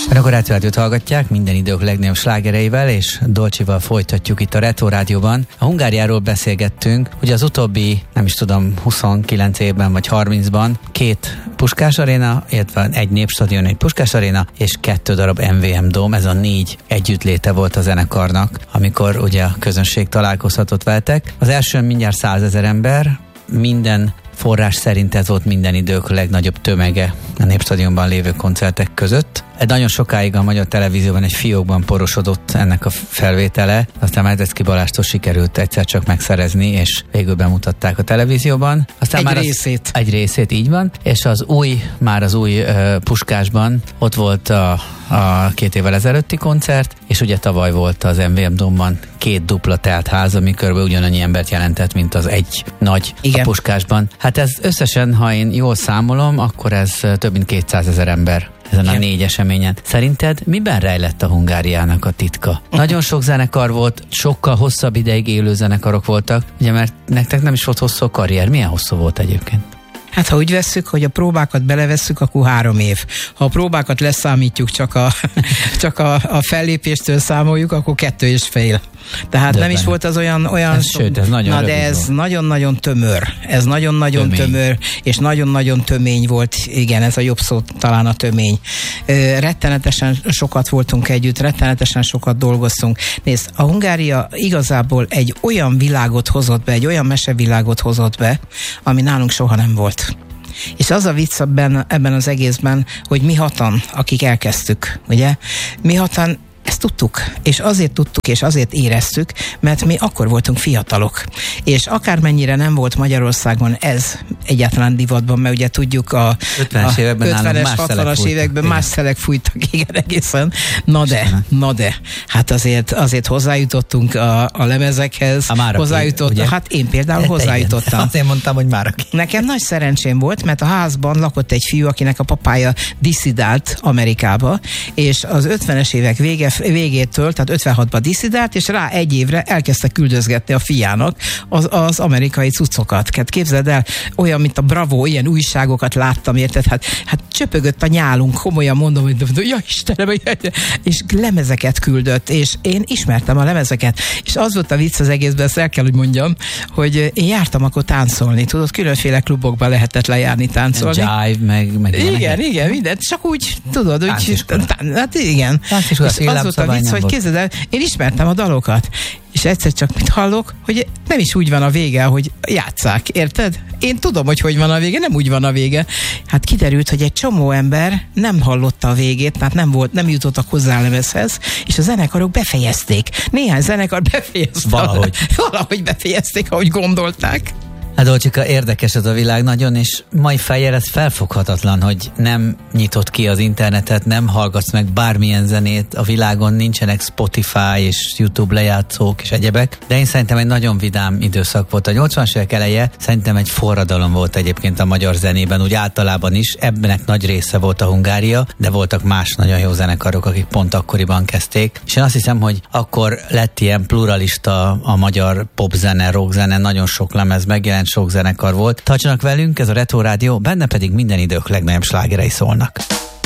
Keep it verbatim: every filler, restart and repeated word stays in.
Önök a Retro Rádiót hallgatják, minden idők legnagyobb slágereivel, és Dolcsival folytatjuk itt a Retro Rádióban. A Hungáriáról beszélgettünk, ugye az utóbbi, nem is tudom, huszonkilenc évben vagy harmincban két Puskás Aréna, illetve egy Népstadion, egy Puskás Aréna, és kettő darab em vé em Dome, ez a négy együttléte volt a zenekarnak, amikor ugye a közönség találkozhatott veletek. Az első mindjárt százezer ember, minden forrás szerint ez volt minden idők legnagyobb tömege a Népstadionban lévő koncertek között. Nagyon sokáig a magyar televízióban egy fiókban porosodott ennek a felvétele, aztán Medvecki Balástól sikerült egyszer csak megszerezni, és végül bemutatták a televízióban. Aztán egy már részét. Az, egy részét, így van. És az új, már az új uh, Puskásban ott volt a, a két évvel ezelőtti koncert, és ugye tavaly volt az em vé em Dome-ban két dupla telt ház, ami körülbelül ugyanannyi embert jelentett, mint az egy nagy a Puskásban. Hát ez összesen, ha én jól számolom, akkor ez több mint kétszázezer ember ezen Igen. a négy eseményen. Szerinted miben rejlett a Hungáriának a titka? Uh-huh. Nagyon sok zenekar volt, sokkal hosszabb ideig élő zenekarok voltak, ugye, mert nektek nem is volt hosszú a karrier. Milyen hosszú volt egyébként? Hát ha úgy vesszük, hogy a próbákat belevesszük, akkor három év. Ha a próbákat leszámítjuk, csak a, csak a, a fellépéstől számoljuk, akkor kettő és fél. Tehát Döbben. Nem is volt az olyan... olyan ez, so, sőt, ez nagyon na, de ez nagyon-nagyon tömör. Ez nagyon-nagyon tömény. tömör, és nagyon-nagyon tömény volt. Igen, ez a jobb szó talán a tömény. Ö, rettenetesen sokat voltunk együtt, rettenetesen sokat dolgoztunk. Nézd, a Hungária igazából egy olyan világot hozott be, egy olyan mesevilágot hozott be, ami nálunk soha nem volt. És az a vicc ebben, ebben az egészben, hogy mi hatan, akik elkezdtük, ugye? Mi hatan ezt tudtuk, és azért tudtuk, és azért éreztük, mert mi akkor voltunk fiatalok. És akármennyire nem volt Magyarországon ez egyáltalán divatban, mert ugye tudjuk a ötvenes években, ötvenes, hatvanas években más szelek fújtak, igen, egészen. Na de, na de, hát azért, azért hozzájutottunk a, a lemezekhez, hozzájutottunk, hát én például hát hozzájutottam. Azért mondtam, hogy már aki. Nekem nagy szerencsém volt, mert a házban lakott egy fiú, akinek a papája disszidált Amerikába, és az ötvenes évek vége végétől, tehát ötvenhatban disszidált, és rá egy évre elkezdte küldözgetni a fiának az, az amerikai cuccokat. Hát képzeld el, olyan, mint a Bravo, ilyen újságokat láttam, érted? Hát, hát csöpögött a nyálunk, komolyan mondom, hogy ja Istenem, és lemezeket küldött, és én ismertem a lemezeket, és az volt a vicc az egészben, ezt el kell, hogy mondjam, hogy én jártam akkor táncolni, tudod, különféle klubokban lehetett lejárni táncolni. Jive, meg, meg igen, igen, igen, mindent, csak úgy, tudod, úgy, hát igen. Az a vicc, hogy képzeld el, én ismertem a dalokat, és egyszer csak mit hallok, hogy nem is úgy van a vége, hogy játsszák, érted? Én tudom, hogy hogy van a vége, nem úgy van a vége. Hát kiderült, hogy egy csomó ember nem hallotta a végét, tehát nem volt, nem jutottak hozzá a lemezhez, és a zenekarok befejezték. Néhány zenekar befejezte. Valahogy. Valahogy befejezték, ahogy gondolták. Hát Dolcsika, érdekes ez a világ nagyon, és mai fejjel ez felfoghatatlan, hogy nem nyitott ki az internetet, nem hallgatsz meg bármilyen zenét, a világon nincsenek Spotify és YouTube lejátszók és egyebek, de én szerintem egy nagyon vidám időszak volt. A nyolcvanas évek eleje szerintem egy forradalom volt egyébként a magyar zenében, úgy általában is, ebbenek nagy része volt a Hungária, de voltak más nagyon jó zenekarok, akik pont akkoriban kezdték, és én azt hiszem, hogy akkor lett ilyen pluralista a magyar popzene, rockzene, nagyon sok lemez megjelent, sok zenekar volt. Tartsanak velünk, ez a Retro Rádió, benne pedig minden idők legnagyobb slágerei szólnak.